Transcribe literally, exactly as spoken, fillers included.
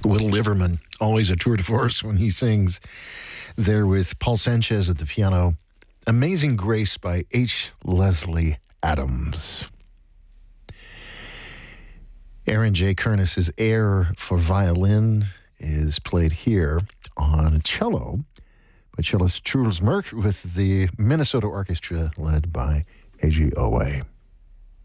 Will Liverman, always a tour de force when he sings. There with Paul Sanchez at the piano. Amazing Grace by H. Leslie Adams. Aaron J. Kernis's Air for Violin is played here on cello by cellist Truls Mørk with the Minnesota Orchestra led by A G Owe.